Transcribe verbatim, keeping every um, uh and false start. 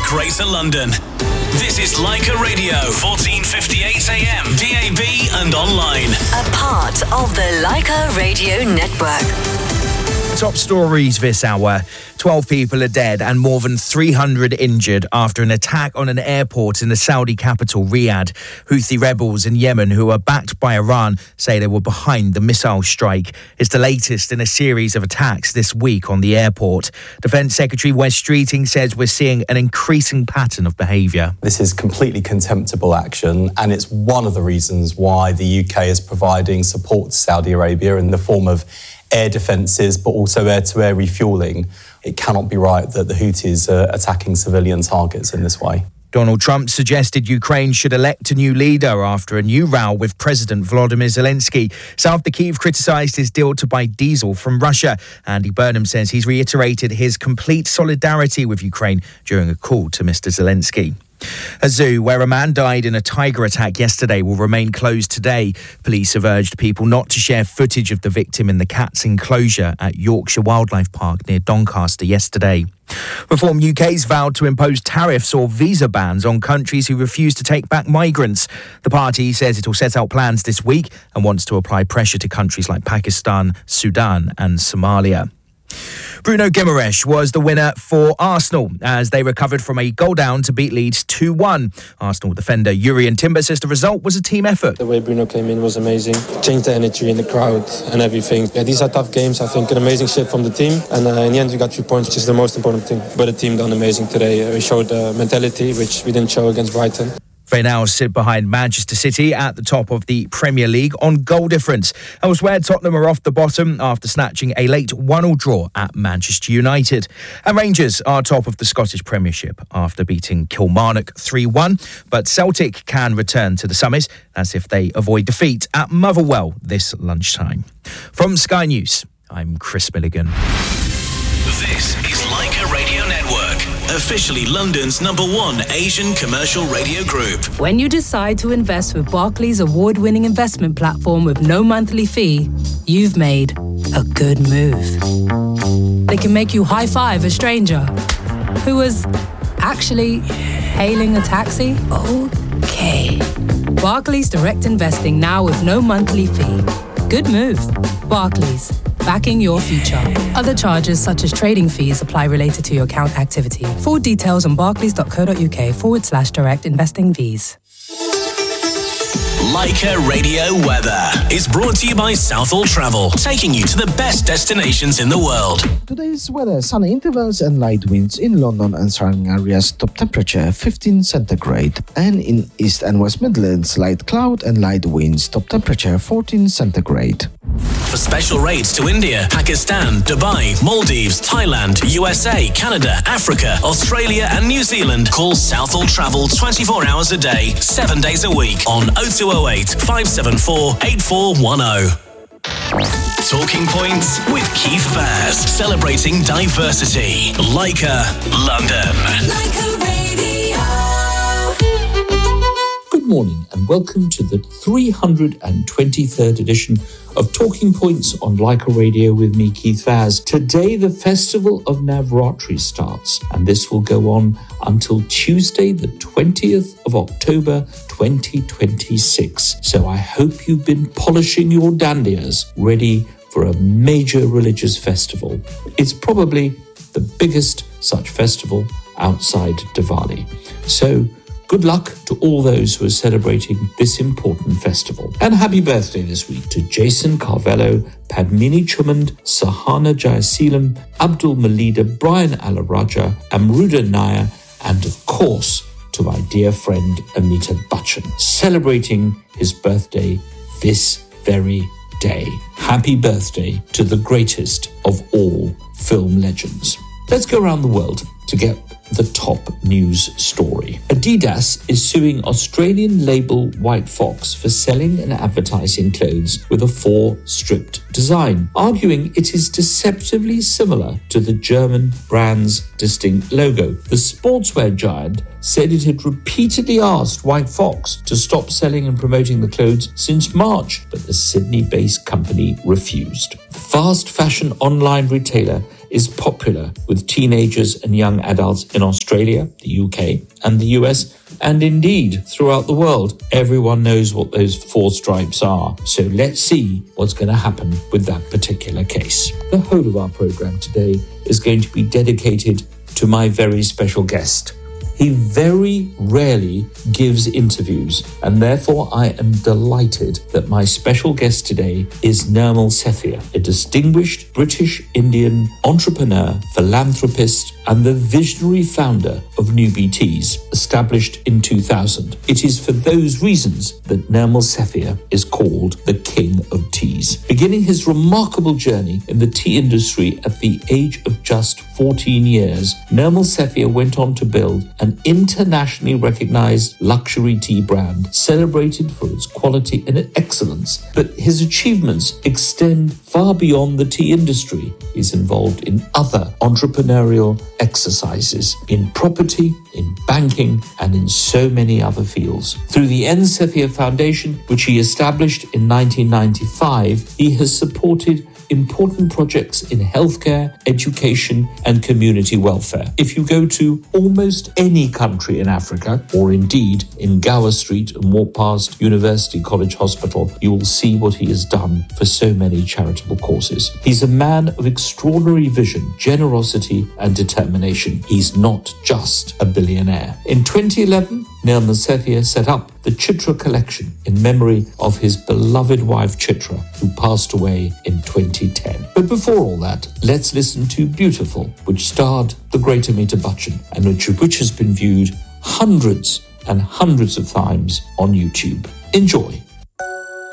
Greater London. This is Leica Radio, fourteen fifty-eight A M, D A B and online. A part of the Leica Radio Network. Top stories this hour. twelve people are dead and more than three hundred injured after an attack on an airport in the Saudi capital, Riyadh. Houthi rebels in Yemen, who are backed by Iran, say they were behind the missile strike. It's the latest in a series of attacks this week on the airport. Defence Secretary Wes Streeting says we're seeing an increasing pattern of behaviour. This is completely contemptible action, and it's one of the reasons why the U K is providing support to Saudi Arabia in the form of air defences, but also air-to-air refuelling. It cannot be right that the Houthis are attacking civilian targets in this way. Donald Trump suggested Ukraine should elect a new leader after a new row with President Volodymyr Zelensky. South of Kyiv criticised his deal to buy diesel from Russia. Andy Burnham says he's reiterated his complete solidarity with Ukraine during a call to Mister Zelensky. A zoo where a man died in a tiger attack yesterday will remain closed today. Police have urged people not to share footage of the victim in the cat's enclosure at Yorkshire Wildlife Park near Doncaster yesterday. Reform U K's vowed to impose tariffs or visa bans on countries who refuse to take back migrants. The party says it will set out plans this week and wants to apply pressure to countries like Pakistan, Sudan and Somalia. Bruno Guimaraes was the winner for Arsenal as they recovered from a goal down to beat Leeds two one. Arsenal defender Jurrien Timber says the result was a team effort. The way Bruno came in was amazing. Changed the energy in the crowd and everything. Yeah, these are tough games. I think an amazing shift from the team. And uh, in the end, we got three points, which is the most important thing. But the team done amazing today. Uh, we showed uh, mentality, which we didn't show against Brighton. They now sit behind Manchester City at the top of the Premier League on goal difference. Elsewhere, Tottenham are off the bottom after snatching a late one all draw at Manchester United. And Rangers are top of the Scottish Premiership after beating Kilmarnock three one. But Celtic can return to the summit. That's if they avoid defeat at Motherwell this lunchtime. From Sky News, I'm Chris Milligan. This is Leica Radio Network, officially London's number one Asian commercial radio group. When you decide to invest with Barclays award-winning investment platform with no monthly fee, you've made a good move. They can make you high-five a stranger who was actually hailing a taxi. Okay. Barclays Direct Investing now with no monthly fee. Good move. Barclays. Backing your future. Other charges such as trading fees apply related to your account activity. Full details on barclays.co.uk forward slash direct investing fees. Leica Radio Weather is brought to you by Southall Travel, taking you to the best destinations in the world. Today's weather, sunny intervals and light winds in London and surrounding areas, top temperature fifteen centigrade. And in East and West Midlands, light cloud and light winds, top temperature fourteen centigrade. For special rates to India, Pakistan, Dubai, Maldives, Thailand, U S A, Canada, Africa, Australia and New Zealand, call Southall Travel twenty-four hours a day, seven days a week on oh two oh eight, five seven four, eight four one oh. Talking Points with Keith Vaz, celebrating diversity. Leica, London. Leica Radio. Good morning and welcome to the three hundred twenty-third edition of Talking Points on Leica Radio with me, Keith Vaz. Today, the Festival of Navratri starts, and this will go on until Tuesday, the twentieth of October, twenty twenty-six. So I hope you've been polishing your dandias, ready for a major religious festival. It's probably the biggest such festival outside Diwali. So good luck to all those who are celebrating this important festival. And happy birthday this week to Jason Carvello, Padmini Chumand, Sahana Jayaseelam, Abdul Malida, Brian Alaraja, Amruda Nair, and of course to my dear friend Amitabh Bachchan, celebrating his birthday this very day. Happy birthday to the greatest of all film legends. Let's go around the world to get the top news story. Adidas is suing Australian label White Fox for selling and advertising clothes with a four-striped design, arguing it is deceptively similar to the German brand's distinct logo. The sportswear giant said it had repeatedly asked White Fox to stop selling and promoting the clothes since March, but the Sydney-based company refused. The fast fashion online retailer is popular with teenagers and young adults in Australia, the U K, and the U S, and indeed throughout the world. Everyone knows what those four stripes are, so let's see what's going to happen with that particular case. The whole of our programme today is going to be dedicated to my very special guest. He very rarely gives interviews, and therefore I am delighted that my special guest today is Nirmal Sethia, a distinguished British Indian entrepreneur, philanthropist, and the visionary founder of Newbie Teas, established in two thousand. It is for those reasons that Nirmal Sethia is called the King of Teas. Beginning his remarkable journey in the tea industry at the age of just fourteen years, Nirmal Sethia went on to build an internationally recognized luxury tea brand celebrated for its quality and excellence. But his achievements extend far beyond the tea industry. He's involved in other entrepreneurial exercises in property, in banking, and in so many other fields. Through the N. Sethia Foundation, which he established in nineteen ninety-five, he has supported important projects in healthcare, education, and community welfare. If you go to almost any country in Africa, or indeed in Gower Street and walk past University College Hospital, you will see what he has done for so many charitable causes. He's a man of extraordinary vision, generosity, and determination. He's not just a billionaire. In twenty eleven, Nirmal Sethia set up the Chitra Collection in memory of his beloved wife Chitra, who passed away in twenty ten. But before all that, let's listen to Beautiful, which starred the great Amitabh Bachchan and which, which has been viewed hundreds and hundreds of times on YouTube. Enjoy.